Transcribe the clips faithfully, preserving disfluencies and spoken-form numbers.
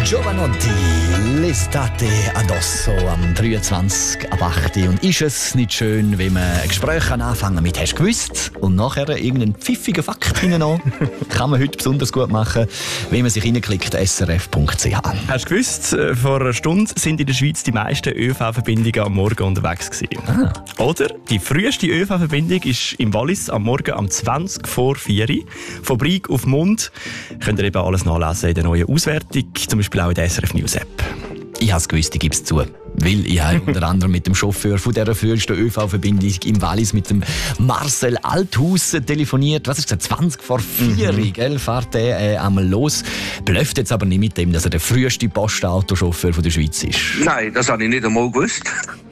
Giovanotti, l'estate addosso am dreiundzwanzig ab acht. Und ist es nicht schön, wenn man ein Gespräch anfangen mit «Hast du gewusst?» und nachher irgendeinen pfiffigen Fakt hineinnehmen? Kann man heute besonders gut machen, wenn man sich reinklickt, s r f punkt c h. Hast du gewusst, vor einer Stunde sind in der Schweiz die meisten ÖV-Verbindungen am Morgen unterwegs gewesen. Ah. Oder die früheste ÖV-Verbindung ist im Wallis am Morgen um zwanzig vor vier. Von Brig auf Mund. Könnt ihr eben alles nachlesen in der neuen Auswertung, zum Beispiel auch in der S R F News App. Ich habe es gewusst, ich gebe es zu. Weil ich habe unter anderem mit dem Chauffeur von dieser frühesten ÖV-Verbindung im Wallis, mit dem Marcel Althaus, telefoniert. Was ist gesagt? zwanzig vor vier, mhm. gell, fährt er äh, einmal los. Blöfft jetzt aber nicht mit dem, dass er der früheste Postautochauffeur der Schweiz ist. Nein, das habe ich nicht einmal gewusst.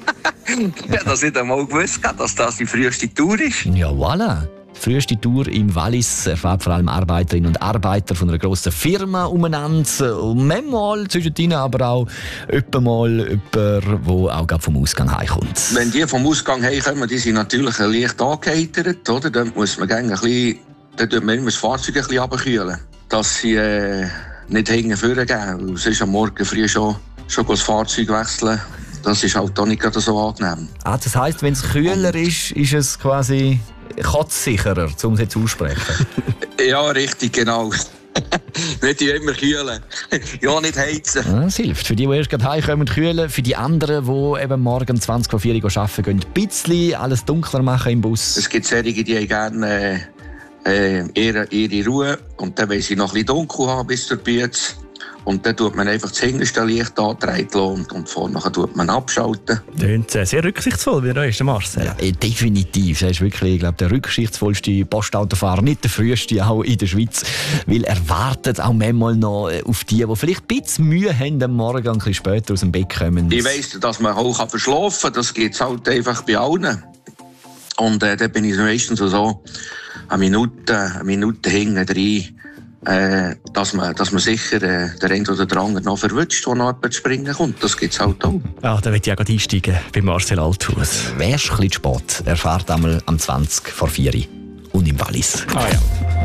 Ich habe das nicht einmal gewusst, dass das die früheste Tour ist. Ja, voilà. Die früheste Tour im Wallis erfahrt vor allem Arbeiterinnen und Arbeiter von einer grossen Firma umeinander. Und manchmal zwischendrin aber auch jemand mal jemand, der auch gerade vom Ausgang heimkommt. Wenn die vom Ausgang heimkommen, die sind natürlich leicht angeheitert, oder? Dann muss man ein bisschen, dann tut man immer das Fahrzeug ein bisschen runterkühlen, dass sie äh, nicht hinten vorne gehen. Es ist am Morgen früh schon, schon das Fahrzeug wechseln. Das ist halt auch nicht gerade so angenehm. Ah, das heisst, wenn es kühler ist, ist es quasi kotzsicherer, um es jetzt aussprechen? Ja, richtig, genau. Nicht immer kühlen. Ja, nicht heizen. Ja, das hilft. Für die, die erst gerade heimkommen und kühlen. Für die anderen, die eben morgen zwanzig vor vier arbeiten gehen, ein bisschen alles dunkler machen im Bus. Es gibt solche, die haben gerne äh, ihre, ihre Ruhe. Und dann wollen sie noch ein bisschen dunkel haben bis zur Bütze. Und dann tut man einfach das hinterste Licht antreten und, und vorne tut man abschalten. Klingt sehr rücksichtsvoll, wie der ist, Marcel. Ja, eh, definitiv. Er ist wirklich, ich glaube, der rücksichtsvollste Postautofahrer, nicht der früheste, auch in der Schweiz. Weil er wartet auch manchmal noch auf die, die vielleicht ein bisschen Mühe haben, am Morgen ein bisschen später aus dem Bett kommen. Ich weiss, dass man auch verschlafen kann. Das geht halt einfach bei allen. Und äh, dann bin ich meistens so eine Minute, eine Minute hinten rein. Äh, dass, man, dass man sicher äh, der eine oder der andere noch verwünscht, der noch jemand zu springen kommt. Das gibt es halt auch. Ja, da will ich auch gerade einsteigen bei Marcel Althaus. Wärst du ein bisschen spät, er fährt einmal am zwanzig vor vier und im Wallis. Ah ja.